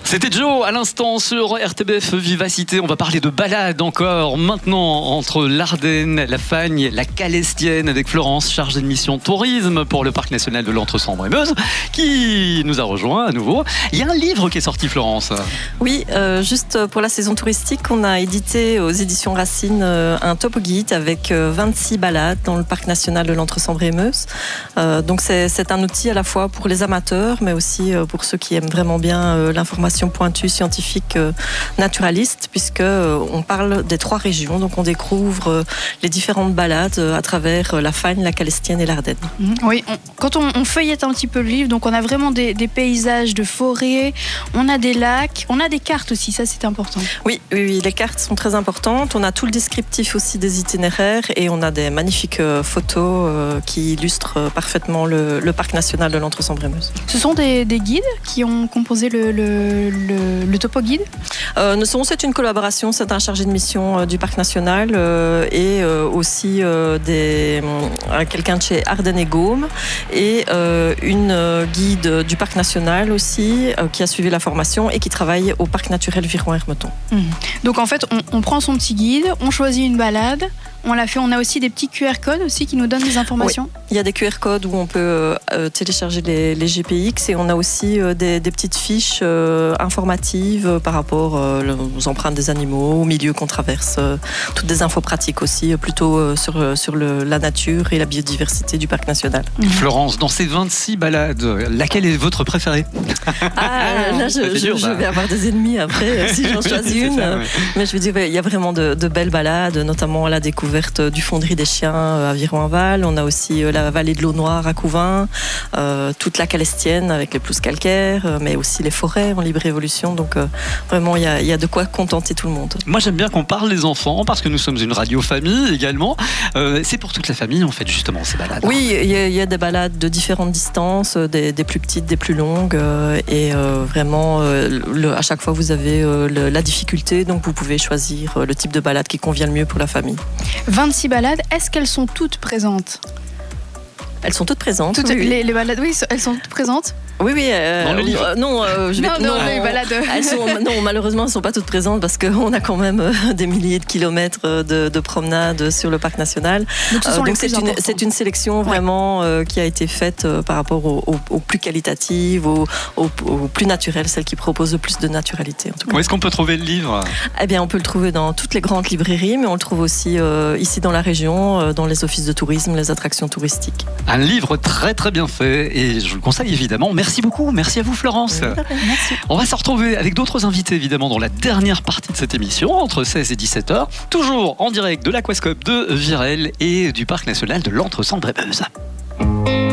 C'était Joe à l'instant sur RTBF Vivacité. On va parler de balade encore maintenant entre l'Ardenne, la Fagne, la Calestienne avec Florence, chargée de mission tourisme pour le parc national de l'Entre-Sambre-et-Meuse, qui nous a rejoint à nouveau. Il y a un livre qui est sorti, Florence. Oui, juste pour la saison touristique, on a édité aux éditions Racine un topo guide avec 26 balades dans le parc national de l'Entre-Sambre-et-Meuse. Donc c'est un outil à la fois pour les amateurs, mais aussi pour ceux qui aiment vraiment bien l'information pointue, scientifique, naturaliste, puisque on parle des 3 régions. Donc on découvre les différentes balades à travers la Fagne, la Calestienne et l'Ardenne. Oui, quand on feuillette un petit peu le livre, donc on a vraiment des paysages de forêt, on a des lacs, on a des cartes aussi, ça c'est important. Oui, les cartes sont très importantes. On a tout le descriptif aussi des itinéraires et on a des magnifiques photos qui illustrent parfaitement le parc national de l'Entre-Sambre-et-Meuse. Ce sont des guides qui ont composé le topo guide. C'est une collaboration, c'est un chargé de mission du parc national et aussi quelqu'un de chez Ardennes et Gaume et une guide du parc national aussi qui a suivi la formation et qui travaille au parc naturel Viron-Hermeton. Donc en fait, on prend son petit guide, on choisit une balade, on l'a fait. On a aussi des petits QR codes aussi qui nous donnent des informations. Oui. Il y a des QR codes où on peut télécharger les GPX et on a aussi des petites fiches informatives par rapport aux empreintes des animaux, au milieu qu'on traverse, toutes des infos pratiques aussi, plutôt sur la nature et la biodiversité du parc national. Florence, dans ces 26 balades, laquelle est votre préférée? Là, je vais avoir des ennemis après si j'en choisis une. Ça, ouais. Mais je veux dire, il y a vraiment de belles balades, notamment à la découverte du Fonderie des Chiens à Viron-Val. On a aussi la vallée de l'Eau Noire à Couvin, toute la Calestienne avec les pelouses calcaires, mais aussi les forêts en libre évolution. Donc vraiment, il y a de quoi contenter tout le monde. Moi, j'aime bien qu'on parle des enfants parce que nous sommes une radio famille également. C'est pour toute la famille, en fait, justement, ces balades. Oui, il y a des balades de différentes distances, des plus petites, des plus longues. Et vraiment, à chaque fois, vous avez la difficulté. Donc, vous pouvez choisir le type de balade qui convient le mieux pour la famille. 26 balades, est-ce qu'elles sont toutes présentes ? Elles sont toutes présentes. Les balades, oui, elles sont toutes présentes. Oui. les balades. Non, malheureusement, elles ne sont pas toutes présentes parce qu'on a quand même des milliers de kilomètres de promenades sur le parc national. Donc c'est une sélection vraiment qui a été faite par rapport aux plus qualitatives, aux plus naturelles, celles qui proposent le plus de naturalité. En tout cas. Où est-ce qu'on peut trouver le livre ? Eh bien, on peut le trouver dans toutes les grandes librairies, mais on le trouve aussi ici dans la région, dans les offices de tourisme, les attractions touristiques. Un livre très très bien fait et je vous le conseille évidemment. Merci beaucoup, merci à vous Florence. Merci. On va se retrouver avec d'autres invités évidemment dans la dernière partie de cette émission entre 16 et 17h, toujours en direct de l'Aquascope de Virel et du parc national de l'Entre-Sambre-et-Meuse.